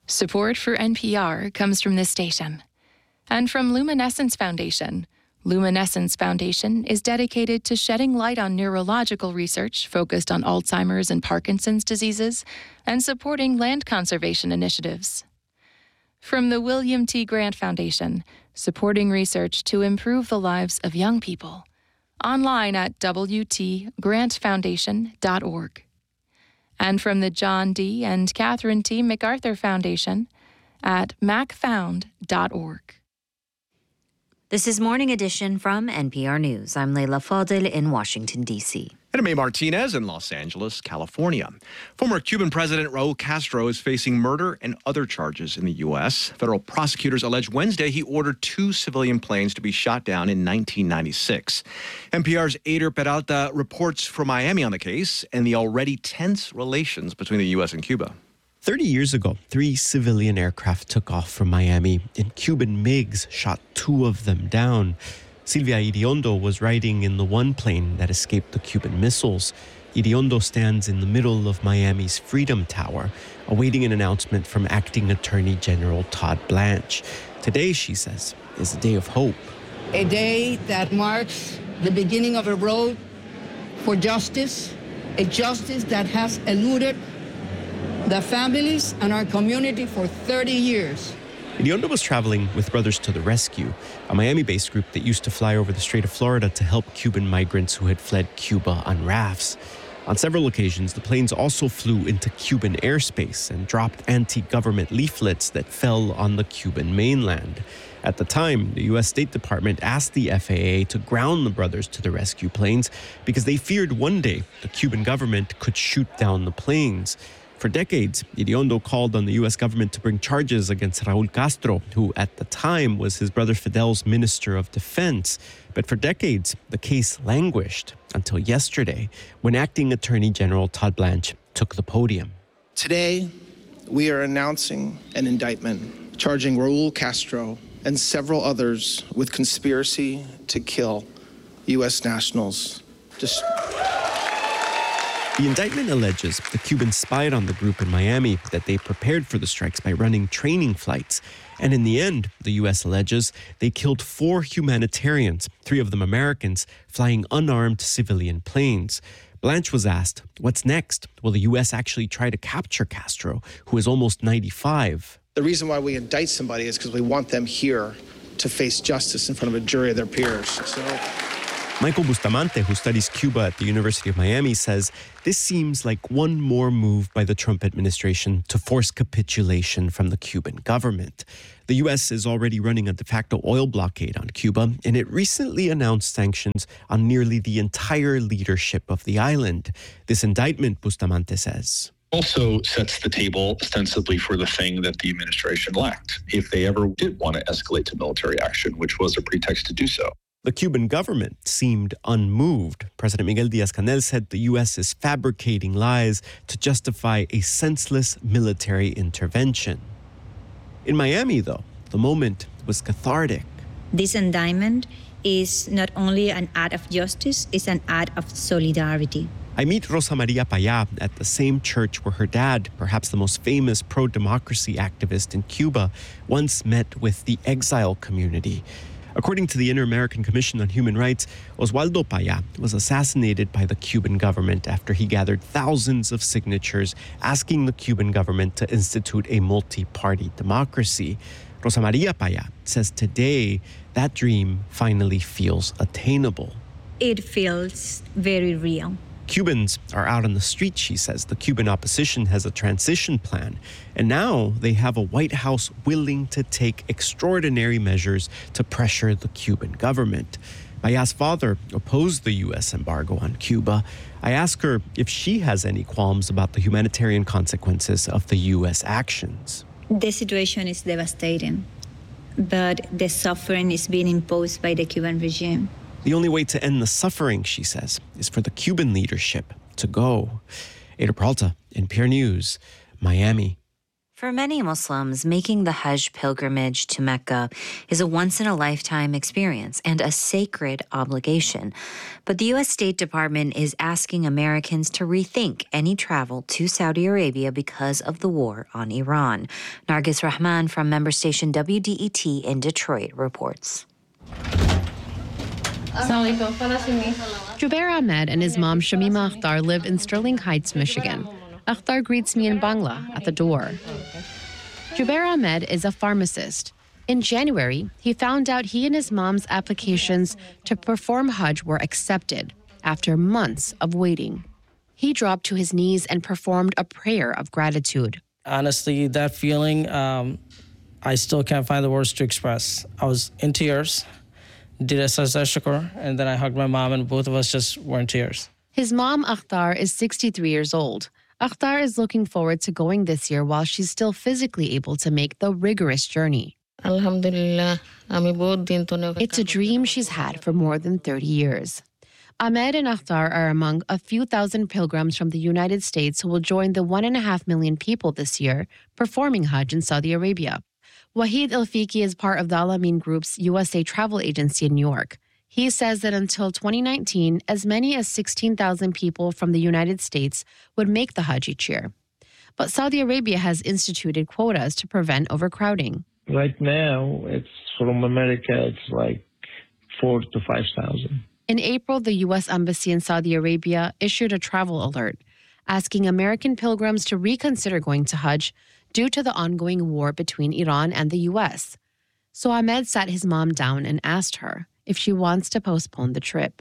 Support for NPR comes from this station and from Luminescence Foundation. Luminescence Foundation is dedicated to shedding light on neurological research focused on Alzheimer's and Parkinson's diseases and supporting land conservation initiatives. From the William T. Grant Foundation, supporting research to improve the lives of young people. Online at wtgrantfoundation.org. And from the John D. and Catherine T. MacArthur Foundation at macfound.org. This is Morning Edition from NPR News. I'm Leila Fadel in Washington, D.C. And I'm May Martinez in Los Angeles, California. Former Cuban President Raul Castro is facing murder and other charges in the U.S. Federal prosecutors allege Wednesday he ordered 2 civilian planes to be shot down in 1996. NPR's Ader Peralta reports from Miami on the case and the already tense relations between the U.S. and Cuba. 30 years ago, 3 civilian aircraft took off from Miami, and Cuban MiGs shot 2 of them down. Silvia Iriondo was riding in the one plane that escaped the Cuban missiles. Iriondo stands in the middle of Miami's Freedom Tower, awaiting an announcement from Acting Attorney General Todd Blanche. Today, she says, is a day of hope. A day that marks the beginning of a road for justice, a justice that has eluded the families and our community for 30 years. Iriondo was traveling with Brothers to the Rescue, a Miami-based group that used to fly over the Strait of Florida to help Cuban migrants who had fled Cuba on rafts. On several occasions, the planes also flew into Cuban airspace and dropped anti-government leaflets that fell on the Cuban mainland. At the time, the U.S. State Department asked the FAA to ground the Brothers to the Rescue planes because they feared one day the Cuban government could shoot down the planes. For decades, Iriondo called on the U.S. government to bring charges against Raul Castro, who at the time was his brother Fidel's Minister of Defense. But for decades, the case languished until yesterday, when Acting Attorney General Todd Blanche took the podium. Today, we are announcing an indictment charging Raul Castro and several others with conspiracy to kill U.S. nationals. The indictment alleges the Cubans spied on the group in Miami, that they prepared for the strikes by running training flights. And in the end, the U.S. alleges they killed 4 humanitarians, 3 of them Americans, flying unarmed civilian planes. Blanche was asked, what's next? Will the U.S. actually try to capture Castro, who is almost 95? The reason why we indict somebody is because we want them here to face justice in front of a jury of their peers. Michael Bustamante, who studies Cuba at the University of Miami, says this seems like one more move by the Trump administration to force capitulation from the Cuban government. The U.S. is already running a de facto oil blockade on Cuba, and it recently announced sanctions on nearly the entire leadership of the island. This indictment, Bustamante says, also sets the table ostensibly for the thing that the administration lacked, if they ever did want to escalate to military action, which was a pretext to do so. The Cuban government seemed unmoved. President Miguel Diaz-Canel said the U.S. is fabricating lies to justify a senseless military intervention. In Miami, though, the moment was cathartic. This indictment is not only an act of justice, it's an act of solidarity. I meet Rosa Maria Payá at the same church where her dad, perhaps the most famous pro-democracy activist in Cuba, once met with the exile community. According to the Inter-American Commission on Human Rights, Oswaldo Payá was assassinated by the Cuban government after he gathered thousands of signatures asking the Cuban government to institute a multi-party democracy. Rosa Maria Payá says today that dream finally feels attainable. It feels very real. Cubans are out on the street, she says. The Cuban opposition has a transition plan, and now they have a White House willing to take extraordinary measures to pressure the Cuban government. Payá's father opposed the U.S. embargo on Cuba. I ask her if she has any qualms about the humanitarian consequences of the U.S. actions. The situation is devastating, but the suffering is being imposed by the Cuban regime. The only way to end the suffering, she says, is for the Cuban leadership to go. Ader Peralta, NPR News, Miami. For many Muslims, making the Hajj pilgrimage to Mecca is a once-in-a-lifetime experience and a sacred obligation. But the U.S. State Department is asking Americans to rethink any travel to Saudi Arabia because of the war on Iran. Nargis Rahman from member station WDET in Detroit reports. Jubair Ahmed and his mom Shamima Akhtar live in Sterling Heights, Michigan. Akhtar greets me in Bangla at the door. Jubair Ahmed is a pharmacist. In January, he found out he and his mom's applications to perform Hajj were accepted after months of waiting. He dropped to his knees and performed a prayer of gratitude. Honestly, that feeling, I still can't find the words to express. I was in tears, did a sajda shukr, and then I hugged my mom, and both of us just were in tears. His mom, Akhtar, is 63 years old. Akhtar is looking forward to going this year while she's still physically able to make the rigorous journey. It's a dream she's had for more than 30 years. Ahmed and Akhtar are among a few thousand pilgrims from the United States who will join the 1.5 million people this year performing Hajj in Saudi Arabia. Wahid Elfiki is part of the Al-Amin Group's USA travel agency in New York. He says that until 2019, as many as 16,000 people from the United States would make the Hajj each year. But Saudi Arabia has instituted quotas to prevent overcrowding. Right now, it's from America, it's like 4,000 to 5,000. In April, the U.S. Embassy in Saudi Arabia issued a travel alert, asking American pilgrims to reconsider going to Hajj due to the ongoing war between Iran and the U.S. So Ahmed sat his mom down and asked her if she wants to postpone the trip.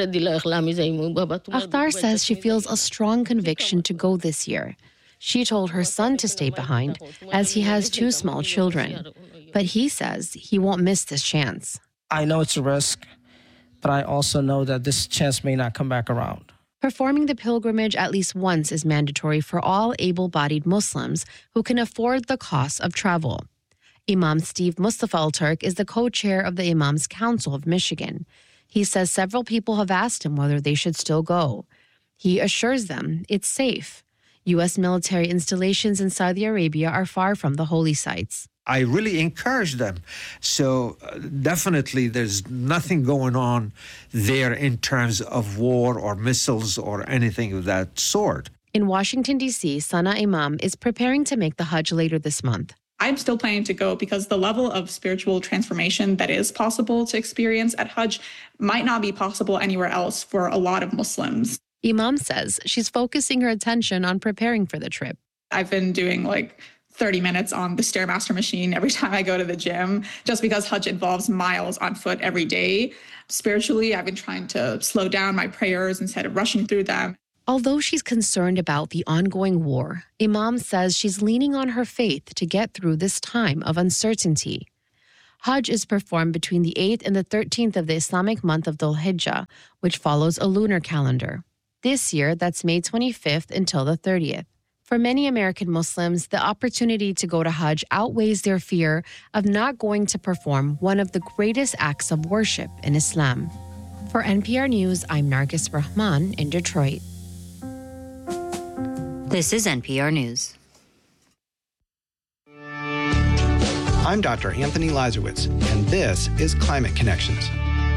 Akhtar says she feels a strong conviction to go this year. She told her son to stay behind, as he has 2 small children. But he says he won't miss this chance. I know it's a risk, but I also know that this chance may not come back around. Performing the pilgrimage at least once is mandatory for all able-bodied Muslims who can afford the cost of travel. Imam Steve Mustafa Al-Turk is the co-chair of the Imams Council of Michigan. He says several people have asked him whether they should still go. He assures them it's safe. U.S. military installations in Saudi Arabia are far from the holy sites. I really encourage them. So definitely there's nothing going on there in terms of war or missiles or anything of that sort. In Washington, D.C., Sana Imam is preparing to make the Hajj later this month. I'm still planning to go because the level of spiritual transformation that is possible to experience at Hajj might not be possible anywhere else for a lot of Muslims. Imam says she's focusing her attention on preparing for the trip. I've been doing 30 minutes on the Stairmaster machine every time I go to the gym, just because Hajj involves miles on foot every day. Spiritually, I've been trying to slow down my prayers instead of rushing through them. Although she's concerned about the ongoing war, Imam says she's leaning on her faith to get through this time of uncertainty. Hajj is performed between the 8th and the 13th of the Islamic month of Dhul Hijjah, which follows a lunar calendar. This year, that's May 25th until the 30th. For many American Muslims, the opportunity to go to Hajj outweighs their fear of not going to perform one of the greatest acts of worship in Islam. For NPR News, I'm Nargis Rahman in Detroit. This is NPR News. I'm Dr. Anthony Lazarowitz, and this is Climate Connections.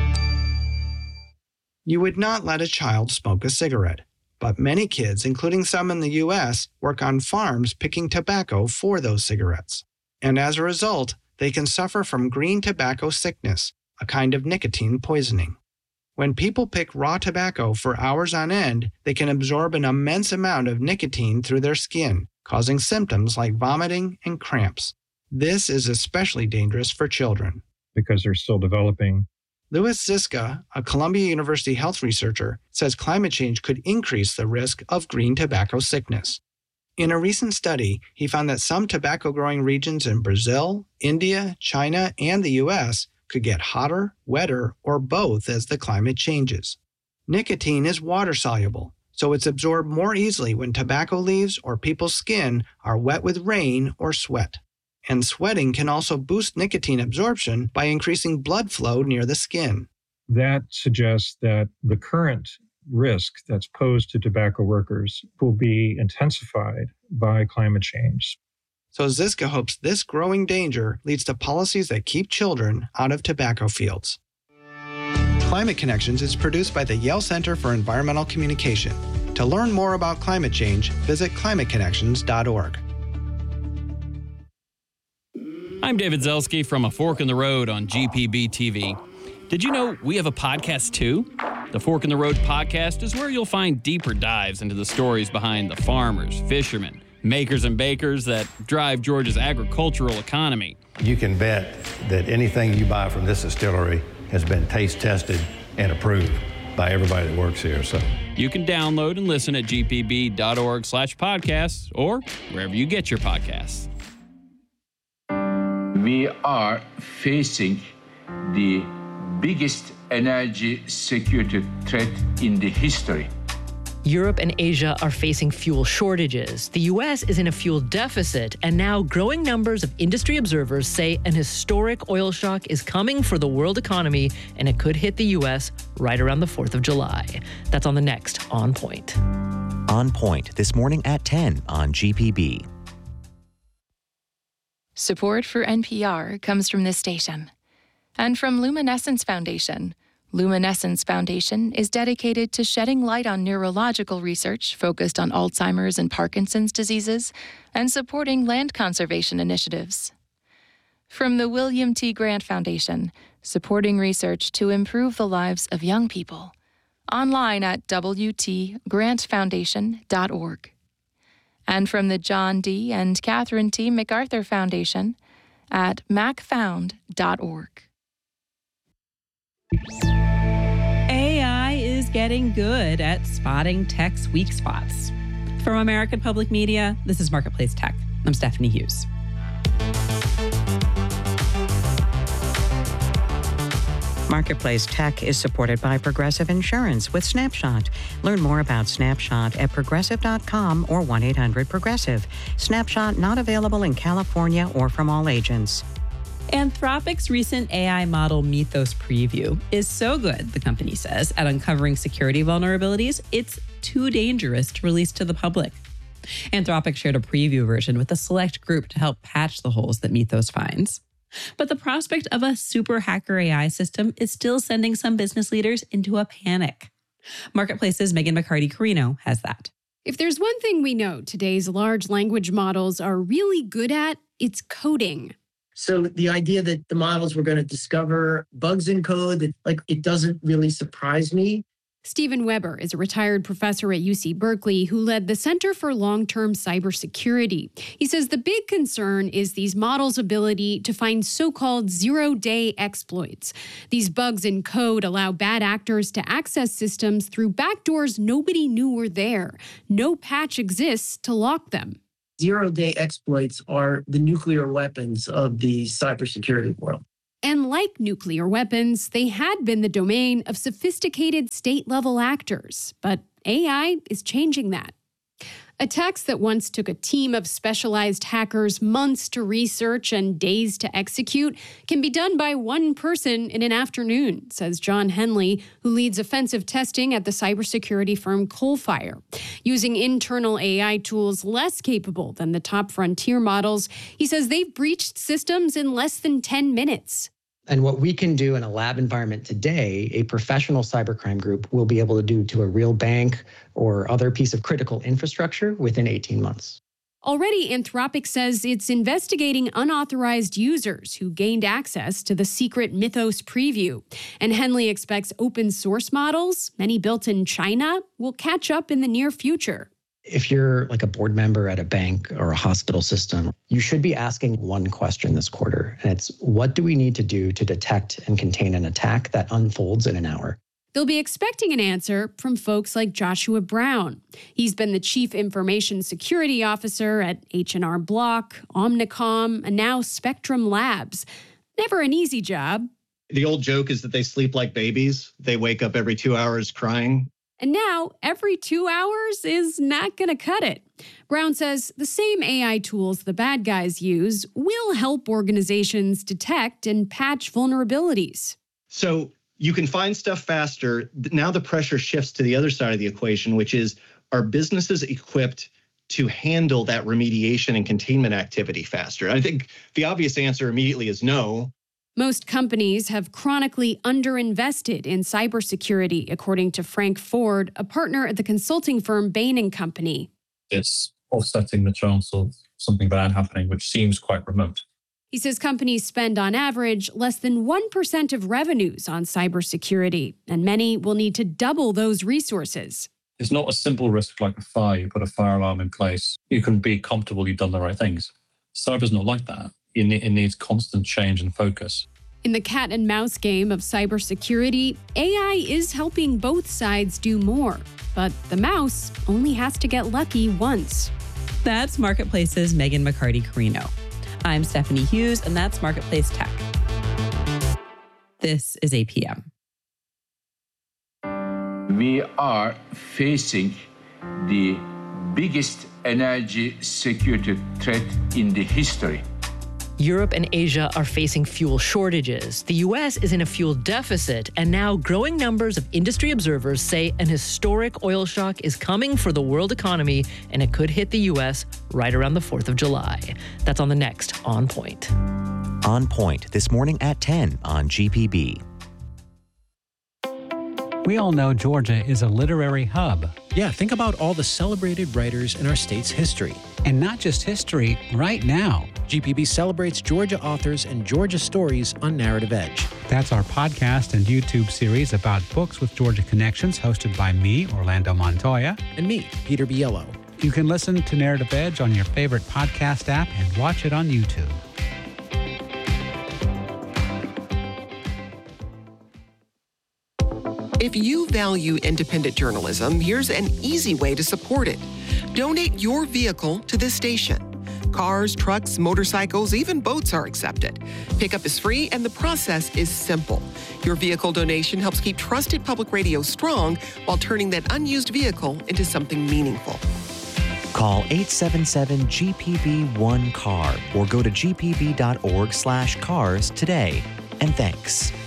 You would not let a child smoke a cigarette, but many kids, including some in the U.S., work on farms picking tobacco for those cigarettes. And as a result, they can suffer from green tobacco sickness, a kind of nicotine poisoning. When people pick raw tobacco for hours on end, they can absorb an immense amount of nicotine through their skin, causing symptoms like vomiting and cramps. This is especially dangerous for children. Because they're still developing. Louis Ziska, a Columbia University health researcher, says climate change could increase the risk of green tobacco sickness. In a recent study, he found that some tobacco-growing regions in Brazil, India, China, and the U.S. could get hotter, wetter, or both as the climate changes. Nicotine is water-soluble, so it's absorbed more easily when tobacco leaves or people's skin are wet with rain or sweat. And sweating can also boost nicotine absorption by increasing blood flow near the skin. That suggests that the current risk that's posed to tobacco workers will be intensified by climate change. So Zizka hopes this growing danger leads to policies that keep children out of tobacco fields. Climate Connections is produced by the Yale Center for Environmental Communication. To learn more about climate change, visit climateconnections.org. I'm David Zelski from A Fork in the Road on GPB TV. Did you know we have a podcast too? The Fork in the Road podcast is where you'll find deeper dives into the stories behind the farmers, fishermen, makers and bakers that drive Georgia's agricultural economy. You can bet that anything you buy from this distillery has been taste tested and approved by everybody that works here. So you can download and listen at gpb.org/podcasts or wherever you get your podcasts. We are facing the biggest energy security threat in the history. Europe and Asia are facing fuel shortages. The U.S. is in a fuel deficit, and now growing numbers of industry observers say an historic oil shock is coming for the world economy, and it could hit the U.S. right around the 4th of July. That's on the next On Point. On Point, this morning at 10 on GPB. Support for NPR comes from this station and from Luminescence Foundation. Luminescence Foundation is dedicated to shedding light on neurological research focused on Alzheimer's and Parkinson's diseases and supporting land conservation initiatives. From the William T. Grant Foundation, supporting research to improve the lives of young people. Online at wtgrantfoundation.org. And from the John D. and Catherine T. MacArthur Foundation at macfound.org. AI is getting good at spotting tech's weak spots. From American Public Media, this is Marketplace Tech. I'm Stephanie Hughes. Marketplace Tech is supported by Progressive Insurance with Snapshot. Learn more about Snapshot at progressive.com or 1-800-PROGRESSIVE. Snapshot not available in California or from all agents. Anthropic's recent AI model Mythos preview is so good, the company says, at uncovering security vulnerabilities, it's too dangerous to release to the public. Anthropic shared a preview version with a select group to help patch the holes that Mythos finds. But the prospect of a super hacker AI system is still sending some business leaders into a panic. Marketplace's Megan McCarty-Carino has that. If there's one thing we know today's large language models are really good at, it's coding. So the idea that the models were going to discover bugs in code, it doesn't really surprise me. Steven Weber is a retired professor at UC Berkeley who led the Center for Long-Term Cybersecurity. He says the big concern is these models' ability to find so-called zero-day exploits. These bugs in code allow bad actors to access systems through backdoors nobody knew were there. No patch exists to lock them. Zero-day exploits are the nuclear weapons of the cybersecurity world. And like nuclear weapons, they had been the domain of sophisticated state-level actors. But AI is changing that. Attacks that once took a team of specialized hackers months to research and days to execute can be done by one person in an afternoon, says John Henley, who leads offensive testing at the cybersecurity firm Coalfire. Using internal AI tools less capable than the top frontier models, he says they've breached systems in less than 10 minutes. And what we can do in a lab environment today, a professional cybercrime group will be able to do to a real bank or other piece of critical infrastructure within 18 months. Already, Anthropic says it's investigating unauthorized users who gained access to the secret Mythos preview. And Henley expects open source models, many built in China, will catch up in the near future. If you're like a board member at a bank or a hospital system, you should be asking one question this quarter, and it's what do we need to do to detect and contain an attack that unfolds in an hour? They'll be expecting an answer from folks like Joshua Brown. He's been the Chief Information Security Officer at H&R Block, Omnicom, and now Spectrum Labs. Never an easy job. The old joke is that they sleep like babies. They wake up every 2 hours crying. And now, every 2 hours is not going to cut it. Brown says the same AI tools the bad guys use will help organizations detect and patch vulnerabilities. So you can find stuff faster. Now the pressure shifts to the other side of the equation, which is, are businesses equipped to handle that remediation and containment activity faster? I think the obvious answer immediately is no. Most companies have chronically underinvested in cybersecurity, according to Frank Ford, a partner at the consulting firm Bain & Company. It's offsetting the chance of something bad happening, which seems quite remote. He says companies spend on average less than 1% of revenues on cybersecurity, and many will need to double those resources. It's not a simple risk like a fire. You put a fire alarm in place. You can be comfortable you've done the right things. Cyber's not like that. It needs constant change and focus. In the cat and mouse game of cybersecurity, AI is helping both sides do more. But the mouse only has to get lucky once. That's Marketplace's Megan McCarty-Carino. I'm Stephanie Hughes, and that's Marketplace Tech. This is APM. We are facing the biggest energy security threat in the history. Europe and Asia are facing fuel shortages. The U.S. is in a fuel deficit, and now growing numbers of industry observers say an historic oil shock is coming for the world economy, and it could hit the U.S. right around the 4th of July. That's on the next On Point. On Point, this morning at 10 on GPB. We all know Georgia is a literary hub. Yeah, think about all the celebrated writers in our state's history. And not just history, right now. GPB celebrates Georgia authors and Georgia stories on Narrative Edge. That's our podcast and YouTube series about books with Georgia connections, hosted by me, Orlando Montoya. And me, Peter Biello. You can listen to Narrative Edge on your favorite podcast app and watch it on YouTube. If you value independent journalism, here's an easy way to support it. Donate your vehicle to this station. Cars, trucks, motorcycles, even boats are accepted. Pickup is free and the process is simple. Your vehicle donation helps keep trusted public radio strong while turning that unused vehicle into something meaningful. Call 877-GPB-1-CAR or go to gpb.org/cars today. And thanks.